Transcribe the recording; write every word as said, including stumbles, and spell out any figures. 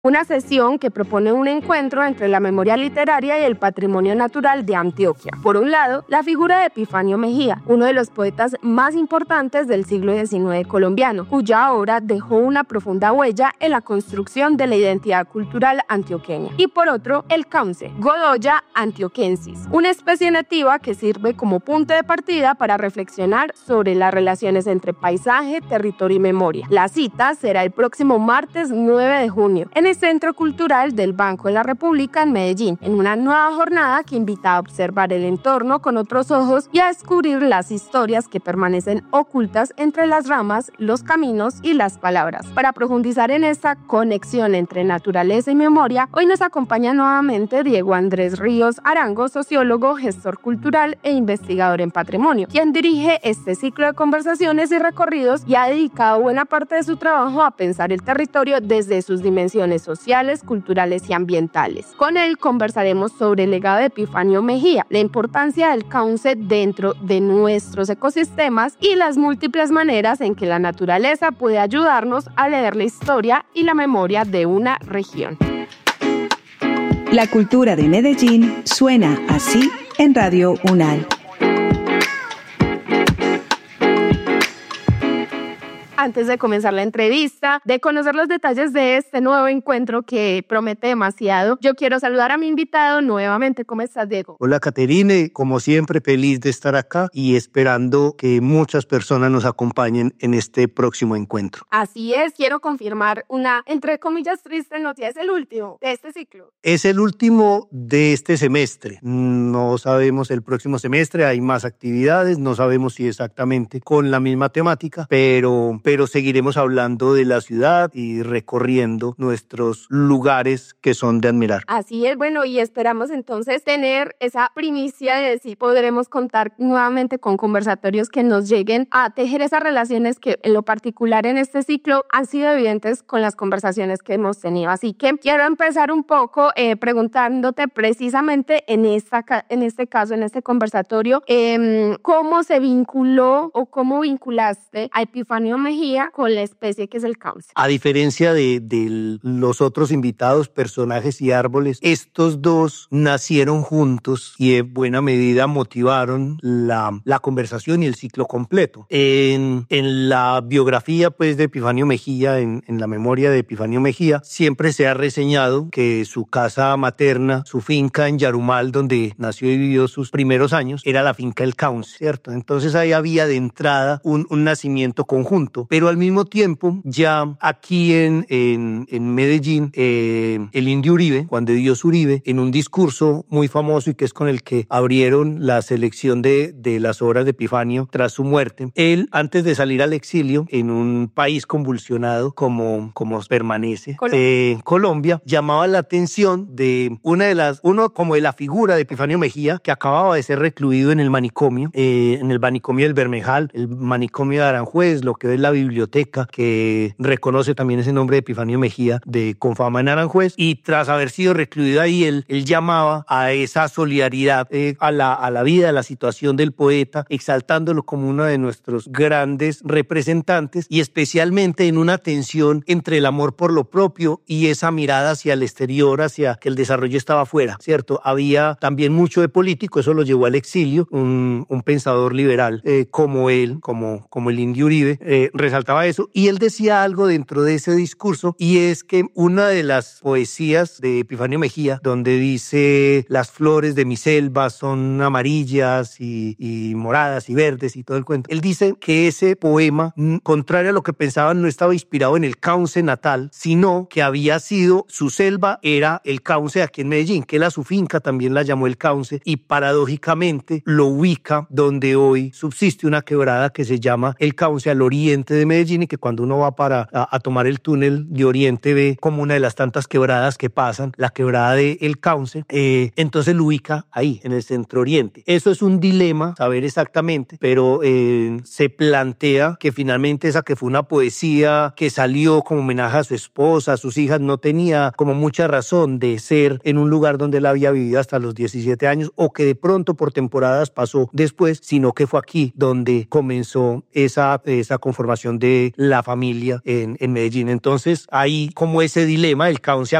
una sesión que propone un encuentro entre la memoria literaria y el patrimonio natural de Antioquia. Por un lado, la figura de Epifanio Mejía, uno de los poetas más importantes del siglo diecinueve colombiano, cuya obra dejó una profunda huella en la construcción de la identidad cultural antioqueña. Y por otro, el cauce, Godoya antioquensis, una especie nativa que sirve como punto de partida para reflexionar sobre las relaciones entre paisaje, territorio y memoria. La cita será el próximo martes nueve de junio en el Centro Cultural del Banco de la República en Medellín, en una nueva jornada que invita a observar el entorno con otros ojos y a descubrir las historias que permanecen ocultas entre las ramas, los caminos y las palabras. Para profundizar en esta conexión entre naturaleza y memoria, hoy nos acompaña nuevamente Diego Andrés Ríos Arango, sociólogo, gestor cultural e investigador en patrimonio, quien dirige este ciclo de conversaciones y recorridos y ha dedicado buena parte de su trabajo a pensar el territorio desde sus dimensiones sociales, culturales y ambientales. Con él conversaremos sobre el legado de Epifanio Mejía, la importancia del cauce dentro de nuestros ecosistemas y las múltiples maneras en que la naturaleza puede ayudarnos a leer la historia y la memoria de una región. La cultura de Medellín suena así en Radio UNAL. Antes de comenzar la entrevista, de conocer los detalles de este nuevo encuentro que promete demasiado, yo quiero saludar a mi invitado nuevamente. ¿Cómo estás, Diego? Hola, Caterine. Como siempre, feliz de estar acá y esperando que muchas personas nos acompañen en este próximo encuentro. Así es, quiero confirmar una, entre comillas, triste noticia. Es el último de este ciclo. Es el último de este semestre. No sabemos el próximo semestre, hay más actividades, no sabemos si exactamente con la misma temática, pero... pero seguiremos hablando de la ciudad y recorriendo nuestros lugares que son de admirar. Así es, bueno, y esperamos entonces tener esa primicia de si podremos contar nuevamente con conversatorios que nos lleguen a tejer esas relaciones que en lo particular en este ciclo han sido evidentes con las conversaciones que hemos tenido. Así que quiero empezar un poco eh, preguntándote precisamente en, esta, en este caso, en este conversatorio, eh, cómo se vinculó o cómo vinculaste a Epifanio Mejía con la especie que es el cauce. A diferencia de, de los otros invitados, personajes y árboles, estos dos nacieron juntos y en buena medida motivaron la, la conversación y el ciclo completo. En, en la biografía pues, de Epifanio Mejía, en, en la memoria de Epifanio Mejía, siempre se ha reseñado que su casa materna, su finca en Yarumal, donde nació y vivió sus primeros años, era la finca El Cauce, ¿cierto? Entonces ahí había de entrada un, un nacimiento conjunto. Pero al mismo tiempo, ya aquí en, en, en Medellín, eh, el Indio Uribe, Juan de Dios Uribe, en un discurso muy famoso y que es con el que abrieron la selección de, de las obras de Epifanio tras su muerte, él, antes de salir al exilio, en un país convulsionado como, como permanece, Colombia. Eh, Colombia, llamaba la atención de una de las, uno como de la figura de Epifanio Mejía, que acababa de ser recluido en el manicomio, eh, en el manicomio del Bermejal, el manicomio de Aranjuez, lo que es la biblioteca que reconoce también ese nombre de Epifanio Mejía de Confama en Aranjuez, y tras haber sido recluido ahí él, él llamaba a esa solidaridad eh, a, la, a la vida, a la situación del poeta, exaltándolo como uno de nuestros grandes representantes y especialmente en una tensión entre el amor por lo propio y esa mirada hacia el exterior, hacia que el desarrollo estaba afuera, ¿cierto? Había también mucho de político, eso lo llevó al exilio, un, un pensador liberal eh, como él, como, como el Indio Uribe, eh, resaltaba eso, y él decía algo dentro de ese discurso, y es que una de las poesías de Epifanio Mejía, donde dice las flores de mi selva son amarillas y, y moradas y verdes y todo el cuento, él dice que ese poema, contrario a lo que pensaban, no estaba inspirado en el cauce natal, sino que había sido, su selva era el cauce aquí en Medellín, que era su finca, también la llamó el cauce, y paradójicamente lo ubica donde hoy subsiste una quebrada que se llama el cauce al oriente de Medellín, y que cuando uno va para a, a tomar el túnel de oriente ve como una de las tantas quebradas que pasan, la quebrada de El Cauce, eh, entonces lo ubica ahí, en el centro oriente. Eso es un dilema, saber exactamente, pero eh, se plantea que finalmente esa que fue una poesía que salió como homenaje a su esposa, a sus hijas, no tenía como mucha razón de ser en un lugar donde él había vivido hasta los diecisiete años, o que de pronto por temporadas pasó después, sino que fue aquí donde comenzó esa, esa conformación situación de la familia en, en Medellín. Entonces hay como ese dilema, el cajón se